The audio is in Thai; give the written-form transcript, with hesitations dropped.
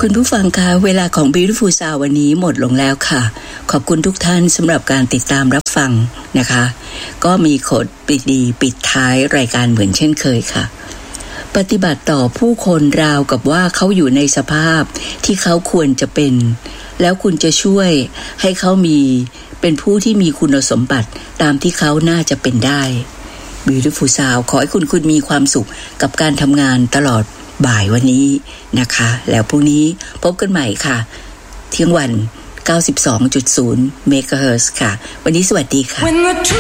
คุณผู้ฟังคะเวลาของ Beautiful Sound วันนี้หมดลงแล้วค่ะขอบคุณทุกท่านสำหรับการติดตามรับฟังนะคะก็มีโคดปิดท้ายรายการเหมือนเช่นเคยค่ะปฏิบัติต่อผู้คนราวกับว่าเขาอยู่ในสภาพที่เขาควรจะเป็นแล้วคุณจะช่วยให้เขาเป็นผู้ที่มีคุณสมบัติตามที่เขาน่าจะเป็นได้ Beautiful Sound ขอให้คุณมีความสุขกับการทำงานตลอดบ่ายวันนี้นะคะแล้วพรุ่งนี้พบกันใหม่ค่ะเที่ยงวัน 92.0 เมกะเฮิรตซ์ค่ะวันนี้สวัสดีค่ะ